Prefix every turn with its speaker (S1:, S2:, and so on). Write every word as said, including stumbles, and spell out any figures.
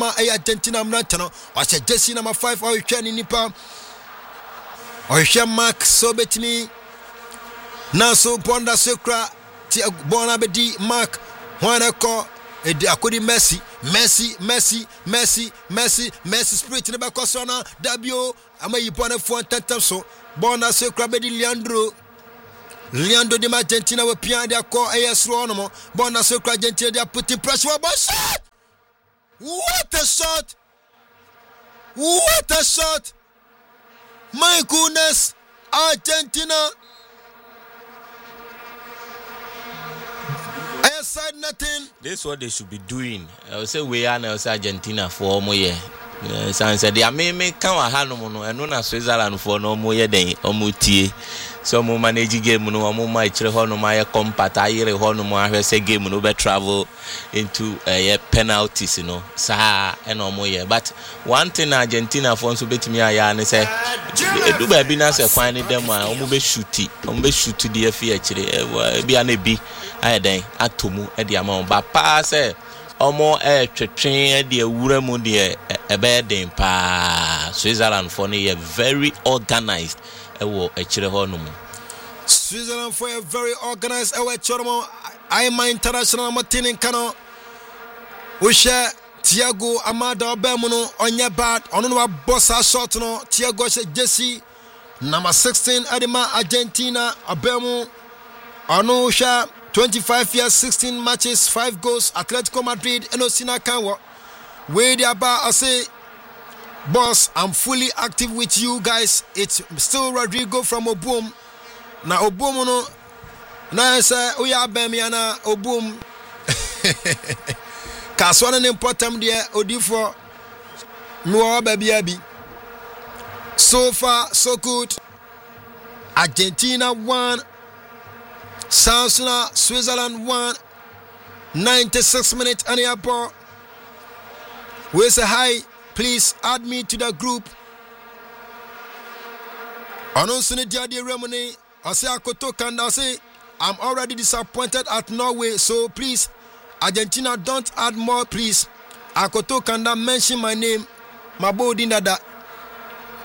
S1: ma e Argentina mrantano o se Jesse number five o hwe ni nipa o hwe Mark so betimi na so bonda sekra ti bona bedi Mark wana ko e di akodi Messi Messi Messi Messi Messi Messi spirit ne ba koso na dabio amayi bona fo tentem so bonda sekra bedi Leandro Leandro di Argentina we pian dia ko ayesro no mo bona so kra Argentina dia putting pressure but shot. What a shot. What a shot. My goodness, Argentina I said nothing.
S2: This is what they should be doing. I will say we are now Argentina for more year. San said they me me kan wa ha no mo no eno na Switzerland for no mo ye den omo tie so mo manage game no omo ma kire ho no ma ye compact ayire ho no mo ahwese game no be travel into uh, penalties you know sa eno mo ye but one thing Argentina for so betimi aya ne say edu ba bi na se kwan ni dem a omo be shooti omo be shooti de afi akire e bia na bi aye den atomu e de ama ba pa say omo eh twetwen de awura mu de ebe den pa Switzerland for ne very organized e wo e kire ho no mu
S1: Switzerland for a very organized e wo kire mo I am international matinin kano we share Thiago Amada Obemu no onye bad ono no boss a shot no Thiago Jesse number sixteen Adema Argentina Obemu ono share twenty-five years, sixteen matches, five goals. Atletico Madrid, Enosina Kanwa. Where they about, I say, boss, I'm fully active with you guys. It's still Rodrigo from Obum. Now Obum, no. Now I say, oh yeah, Bemiana Obum. Kaswana important there, Odifo. No, baby, baby. So far, so good. Argentina won. Sansuna, Switzerland won. ninety-six minutes and a ball. We say hi, please add me to the group. Anonsuni Diadi Remoni, I say Akoto Kanda, I say I'm already disappointed at Norway, so please, Argentina, don't add more, please. Akoto Kanda mention my name, Mabo Dindada.